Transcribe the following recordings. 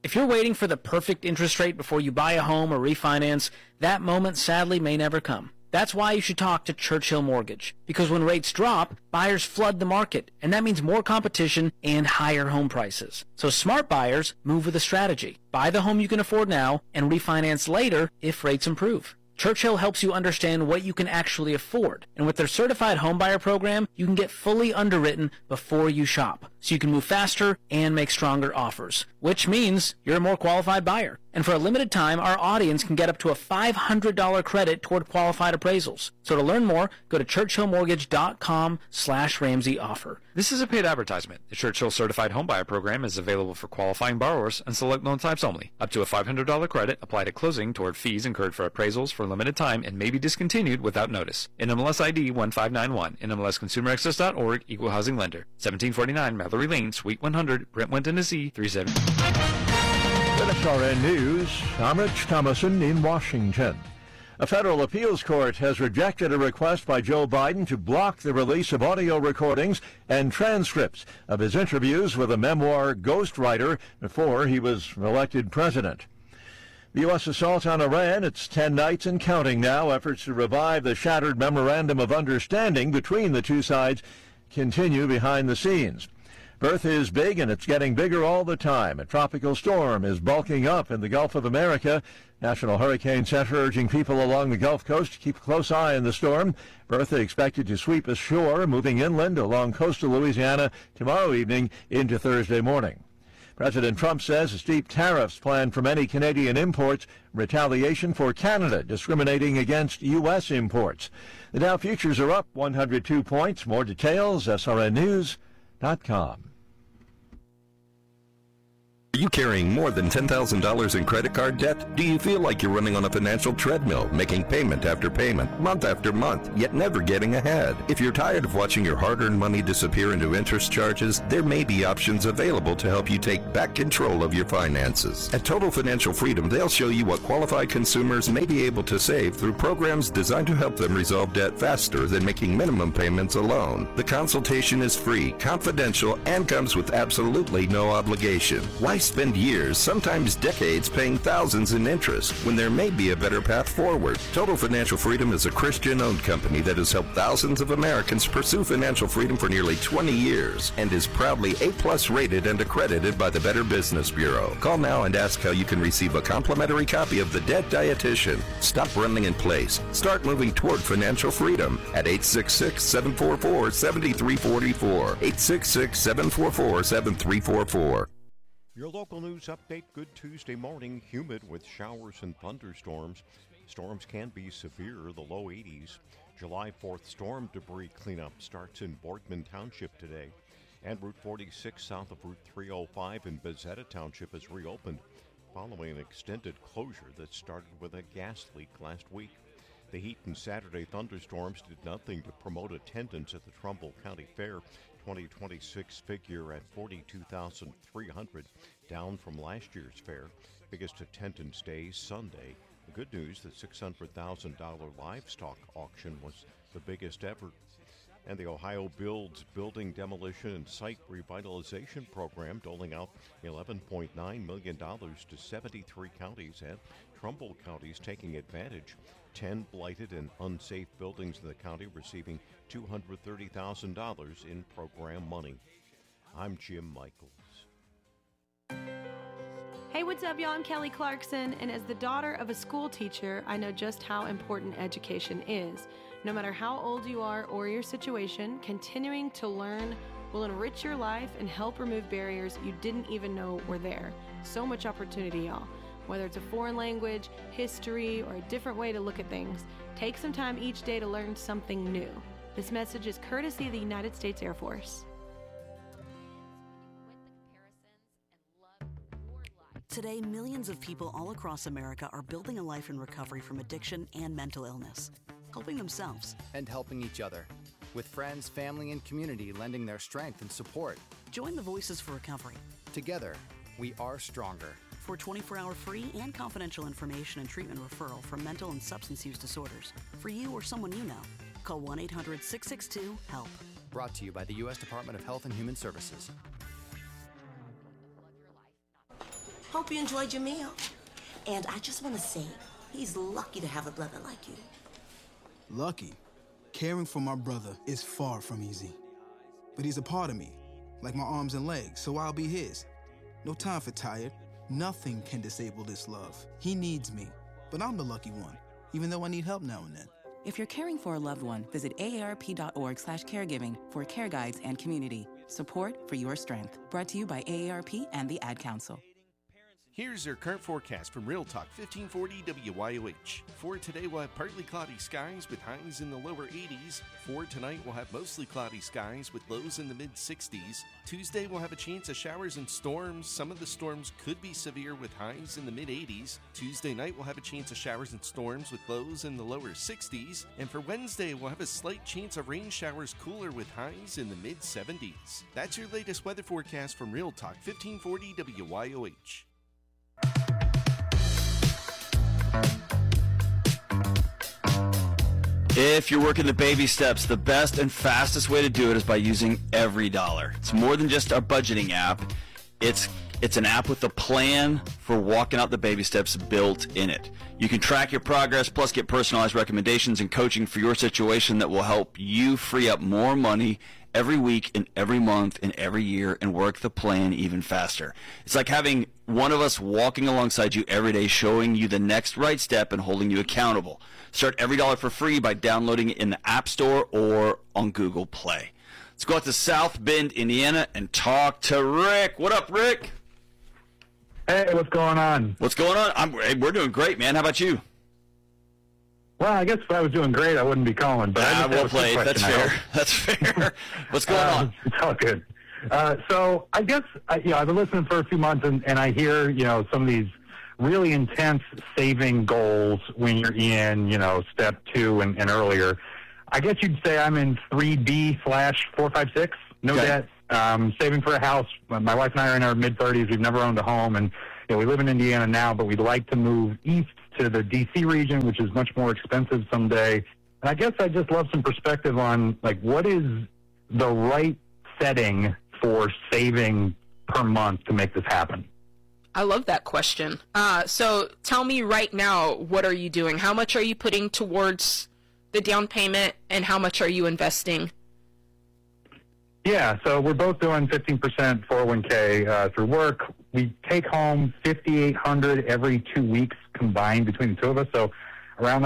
If you're waiting for the perfect interest rate before you buy a home or refinance, that moment sadly may never come. That's why you should talk to Churchill Mortgage. Because when rates drop, buyers flood the market, and that means more competition and higher home prices. So smart buyers move with a strategy. Buy the home you can afford now and refinance later if rates improve. Churchill helps you understand what you can actually afford. And with their certified homebuyer program, you can get fully underwritten before you shop. So you can move faster and make stronger offers, which means you're a more qualified buyer. And for a limited time, our audience can get up to a $500 credit toward qualified appraisals. So to learn more, go to churchillmortgage.com/Ramsey offer. This is a paid advertisement. The Churchill Certified Homebuyer Program is available for qualifying borrowers and select loan types only. Up to a $500 credit applied at closing toward fees incurred for appraisals for a limited time and may be discontinued without notice. NMLS ID 1591, NMLSConsumerAccess.org, Equal Housing Lender, 1749 Mallory Lane, Suite 100, Brentwood, Tennessee, 37. NSRN News, I'm Rich Thomason in Washington. A federal appeals court has rejected a request by Joe Biden to block the release of audio recordings and transcripts of his interviews with a memoir ghostwriter before he was elected president. The U.S. assault on Iran, it's 10 nights and counting now. Efforts to revive the shattered memorandum of understanding between the two sides continue behind the scenes. Bertha is big, and it's getting bigger all the time. A tropical storm is bulking up in the Gulf of America. National Hurricane Center urging people along the Gulf Coast to keep a close eye on the storm. Bertha expected to sweep ashore, moving inland along coastal Louisiana tomorrow evening into Thursday morning. President Trump says steep tariffs planned for many Canadian imports, retaliation for Canada discriminating against U.S. imports. The Dow futures are up 102 points. More details, srnnews.com. Are you carrying more than $10,000 in credit card debt? Do you feel like you're running on a financial treadmill, making payment after payment, month after month, yet never getting ahead? If you're tired of watching your hard-earned money disappear into interest charges, there may be options available to help you take back control of your finances. At Total Financial Freedom, they'll show you what qualified consumers may be able to save through programs designed to help them resolve debt faster than making minimum payments alone. The consultation is free, confidential, and comes with absolutely no obligation. Why spend years, sometimes decades, paying thousands in interest when there may be a better path forward? Total Financial Freedom is a Christian-owned company that has helped thousands of Americans pursue financial freedom for nearly 20 years and is proudly A+ rated and accredited by the Better Business Bureau. Call now and ask how you can receive a complimentary copy of The Debt Dietitian. Stop running in place. Start moving toward financial freedom at 866-744-7344. 866-744-7344. Your local news update, good Tuesday morning, humid with showers and thunderstorms. Storms can be severe, the low 80s. July 4th storm debris cleanup starts in Boardman Township today. And Route 46 south of Route 305 in Bezetta Township is reopened following an extended closure that started with a gas leak last week. The heat and Saturday thunderstorms did nothing to promote attendance at the Trumbull County Fair. 2026 figure at 42,300, down from last year's fair. Biggest attendance day Sunday. The good news, the $600,000 livestock auction was the biggest ever. And the Ohio Builds Building Demolition and Site Revitalization Program doling out $11.9 million to 73 counties, and Trumbull counties taking advantage. 10 blighted and unsafe buildings in the county receiving $230,000 in program money. I'm Jim Michaels. Hey, what's up, y'all? I'm Kelly Clarkson, and as the daughter of a school teacher, I know just how important education is. No matter how old you are or your situation, continuing to learn will enrich your life and help remove barriers you didn't even know were there. So much opportunity, y'all. Whether it's a foreign language, history, or a different way to look at things, take some time each day to learn something new. This message is courtesy of the United States Air Force. Today, millions of people all across America are building a life in recovery from addiction and mental illness, helping themselves and helping each other, with friends, family, and community lending their strength and support. Join the Voices for Recovery. Together, we are stronger. For 24-hour free and confidential information and treatment referral for mental and substance use disorders, for you or someone you know, call 1-800-662-HELP. Brought to you by the U.S. Department of Health and Human Services. Hope you enjoyed your meal. And I just want to say, he's lucky to have a brother like you. Lucky? Caring for my brother is far from easy. But he's a part of me, like my arms and legs, so I'll be his. No time for tired. Nothing can disable this love. He needs me, but I'm the lucky one, even though I need help now and then. If you're caring for a loved one, visit aarp.org/caregiving for care guides and community. Support for your strength. Brought to you by AARP and the Ad Council. Here's your current forecast from Real Talk 1540 WYOH. For today, we'll have partly cloudy skies with highs in the lower 80s. For tonight, we'll have mostly cloudy skies with lows in the mid-60s. Tuesday, we'll have a chance of showers and storms. Some of the storms could be severe with highs in the mid-80s. Tuesday night, we'll have a chance of showers and storms with lows in the lower 60s. And for Wednesday, we'll have a slight chance of rain showers cooler with highs in the mid-70s. That's your latest weather forecast from Real Talk 1540 WYOH. If you're working the baby steps, the best and fastest way to do it is by using EveryDollar. It's more than just our budgeting app. It's an app with a plan for walking out the baby steps built in it. You can track your progress, plus get personalized recommendations and coaching for your situation that will help you free up more money every week and every month and every year and work the plan even faster. It's like having one of us walking alongside you every day, showing you the next right step and holding you accountable. Start EveryDollar for free by downloading it in the App Store or on Google Play. Let's go out to South Bend, Indiana, and talk to Rick. What up, Rick? Hey, what's going on? What's going on? We're doing great, man. How about you? Well, I guess if I was doing great, I wouldn't be calling. But well played. That's fair. That's fair. What's going on? It's all good. So I guess I've been listening for a few months, and I hear some of these really intense saving goals when you're in step 2 and earlier. I guess you'd say I'm in 3B/456. No debt. Saving for a house. My wife and I are in our mid-30s. We've never owned a home, and we live in Indiana now, but we'd like to move east to the D.C. region, which is much more expensive someday. And I guess I just love some perspective on, what is the right setting for saving per month to make this happen? I love that question. So tell me right now, what are you doing? How much are you putting towards the down payment, and how much are you investing? Yeah, so we're both doing 15% 401k through work. We take home $5,800 every 2 weeks combined between the two of us, so around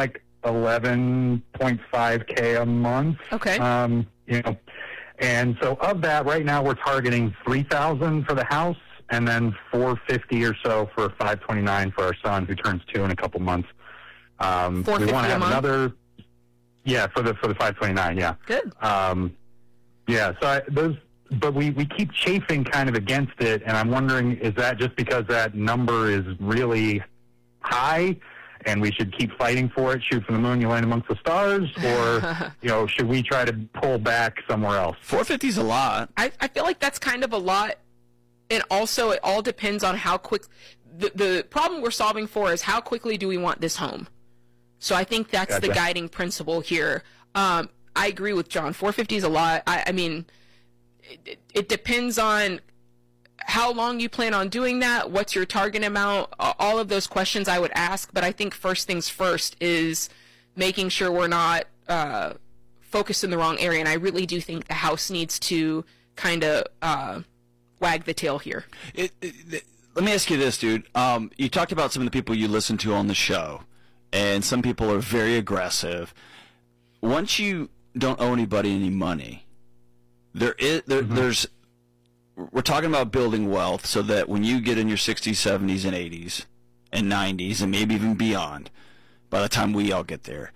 $11.5k a month. Okay. And so of that, right now we're targeting $3,000 for the house, and then $450 or so for $529 for our son, who turns 2 in a couple months. We want to have another. Yeah, for the $529. Yeah. Good. Yeah, so but we keep chafing kind of against it, and I'm wondering, is that just because that number is really high and we should keep fighting for it, shoot for the moon, you land amongst the stars, or, should we try to pull back somewhere else? 450 is a lot. I feel like that's kind of a lot, and also it all depends on how quick, the problem we're solving for is how quickly do we want this home? So I think that's the guiding principle here. I agree with John. 450 is a lot. I mean, it depends on how long you plan on doing that, what's your target amount, all of those questions I would ask. But I think first things first is making sure we're not focused in the wrong area. And I really do think the house needs to kind of wag the tail here. Let me ask you this, dude. You talked about some of the people you listen to on the show, and some people are very aggressive. Once you don't owe anybody any money, there's we're talking about building wealth so that when you get in your 60s, 70s, and 80s, and 90s, and maybe even beyond, by the time we all get there,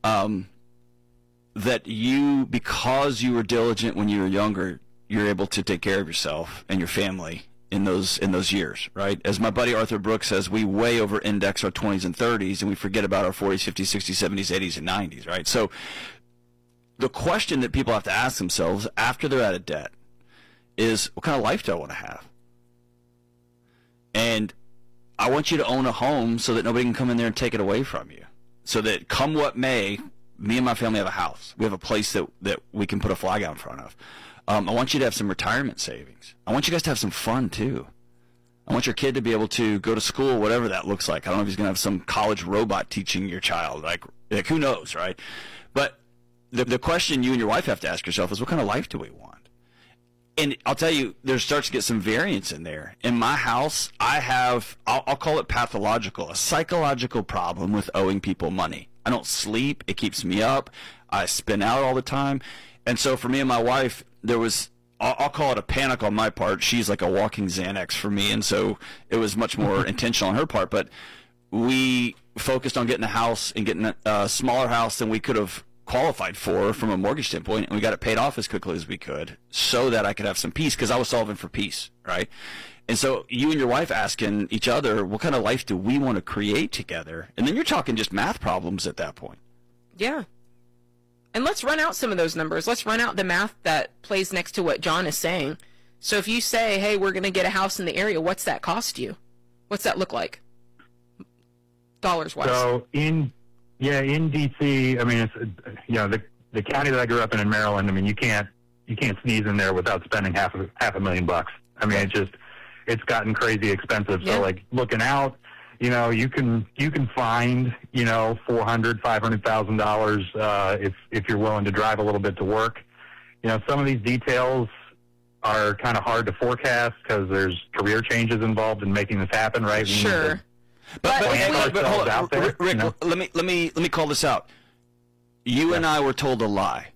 that you, because you were diligent when you were younger, you're able to take care of yourself and your family in those years, right? As my buddy Arthur Brooks says, we way over-index our 20s and 30s, and we forget about our 40s, 50s, 60s, 70s, 80s, and 90s, right? So the question that people have to ask themselves after they're out of debt is, what kind of life do I want to have? And I want you to own a home so that nobody can come in there and take it away from you. So that come what may, me and my family have a house. We have a place that we can put a flag out in front of. I want you to have some retirement savings. I want you guys to have some fun, too. I want your kid to be able to go to school, whatever that looks like. I don't know if he's going to have some college robot teaching your child. Like who knows, right? But the question you and your wife have to ask yourself is, what kind of life do we want? And I'll tell you, there starts to get some variance in there. In my house, I have, I'll call it pathological, a psychological problem with owing people money. I don't sleep. It keeps me up. I spin out all the time. And so for me and my wife, there was, I'll call it a panic on my part. She's like a walking Xanax for me. And so it was much more intentional on her part. But we focused on getting a house and getting a smaller house than we could have qualified for from a mortgage standpoint, and we got it paid off as quickly as we could so that I could have some peace, because I was solving for peace, right? And so you and your wife asking each other, what kind of life do we want to create together? And then you're talking just math problems at that point. Yeah. And let's run out some of those numbers. Let's run out the math that plays next to what John is saying. So if you say, hey, we're going to get a house in the area, what's that cost you? What's that look like? Dollars-wise. So in D.C., I mean, it's, the county that I grew up in Maryland. I mean, you can't sneeze in there without spending half a $1,000,000. I mean, it's gotten crazy expensive. Yeah. So like looking out, you can find $400,000-$500,000 if you're willing to drive a little bit to work. Some of these details are kind of hard to forecast because there's career changes involved in making this happen, right? Sure. But hold on, Rick, let me call this out. You and I were told a lie.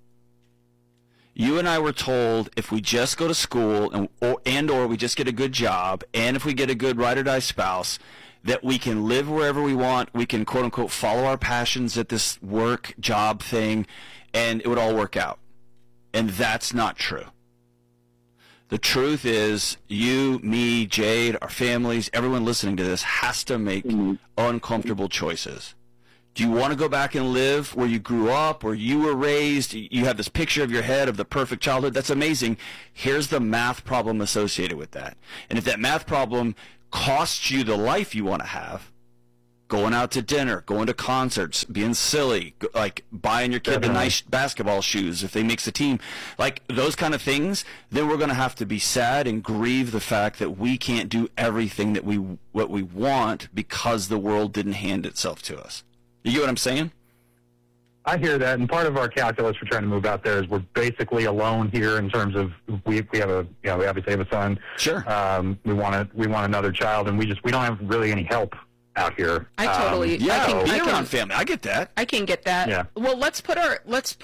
You and I were told if we just go to school or we just get a good job, and if we get a good ride or die spouse, that we can live wherever we want, we can quote unquote follow our passions at this work job thing, and it would all work out. And that's not true. The truth is, you, me, Jade, our families, everyone listening to this has to make uncomfortable choices. Do you want to go back and live where you grew up, where you were raised? You have this picture of your head of the perfect childhood. That's amazing. Here's the math problem associated with that. And if that math problem costs you the life you want to have, going out to dinner, going to concerts, being silly, like buying your kid the nice basketball shoes if they makes the team, like those kind of things, then we're going to have to be sad and grieve the fact that we can't do everything that what we want because the world didn't hand itself to us. You get what I'm saying? I hear that, and part of our calculus for trying to move out there is we're basically alone here in terms of we obviously have a son. Sure. We want another child, and we don't have really any help out here. I totally. Be around family. I get that. I can get that. Yeah. Well, let's put our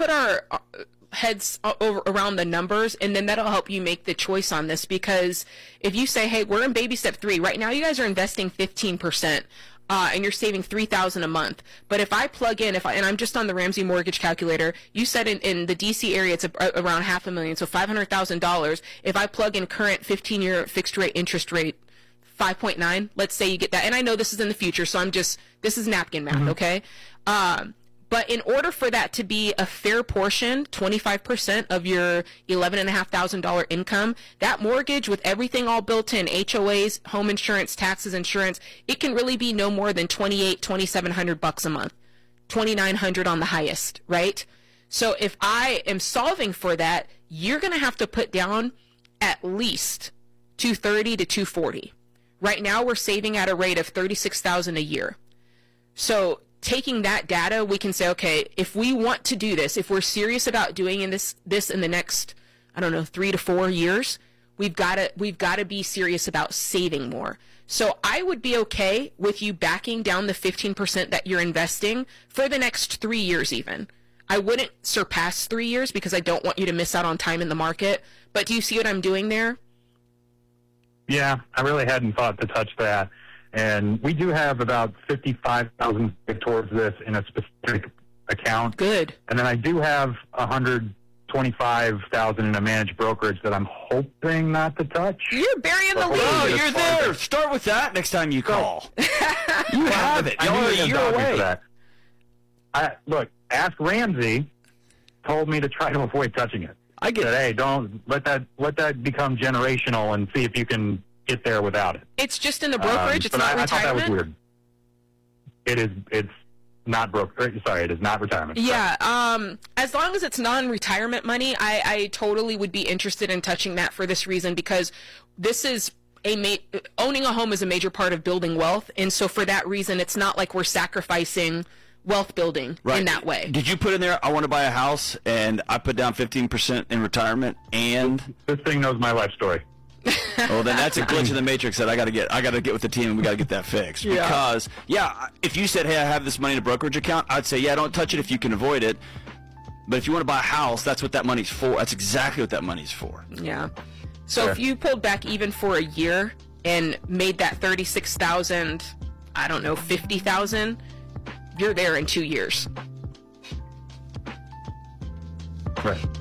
heads around the numbers, and then that'll help you make the choice on this. Because if you say, "Hey, we're in baby step 3 right now," you guys are investing 15%. And you're saving $3,000 a month. But if I plug in, and I'm just on the Ramsey mortgage calculator, you said in the DC area it's around $500,000, so $500,000. If I plug in current 15-year fixed rate interest rate, 5.9, let's say you get that. And I know this is in the future, so this is napkin math, okay? But in order for that to be a fair portion, 25% of your $11,500 income, that mortgage with everything all built in, HOAs, home insurance, taxes, insurance, it can really be no more than $2,700 a month, $2,900 on the highest, right? So if I am solving for that, you're going to have to put down at least $230,000 to $240,000. Right now, we're saving at a rate of $36,000 a year. So taking that data, we can say, okay, if we want to do this, if we're serious about doing this in the next, 3 to 4 years, we've got to be serious about saving more. So I would be okay with you backing down the 15% that you're investing for the next 3 years even. I wouldn't surpass 3 years because I don't want you to miss out on time in the market. But do you see what I'm doing there? Yeah, I really hadn't thought to touch that. And we do have about $55,000 towards this in a specific account. Good. And then I do have $125,000 in a managed brokerage that I'm hoping not to touch. You're burying the lead. Oh, you're there. Start with that next time you call. You have it. Y'all are a year away. Look, Ask Ramsey told me to try to avoid touching it. I get it. Hey, don't let that become generational and see if you can get there without it. It's just in the brokerage. It's not retirement. I thought that was weird. It's not brokerage. Sorry, it is not retirement. Yeah. As long as it's non-retirement money, I totally would be interested in touching that for this reason, because this is owning a home is a major part of building wealth, and so for that reason, it's not like we're sacrificing wealth building in that way. Did you put in there, I want to buy a house, and I put down 15% in retirement, and... This thing knows my life story. Well, then that's a glitch in the matrix that I got to get with the team, and we got to get that fixed. Yeah. Because, if you said, hey, I have this money in a brokerage account, I'd say, don't touch it if you can avoid it. But if you want to buy a house, that's what that money's for. That's exactly what that money's for. Yeah. So if you pulled back even for a year and made that $36,000, I don't know, $50,000, you're there in 2 years. Right.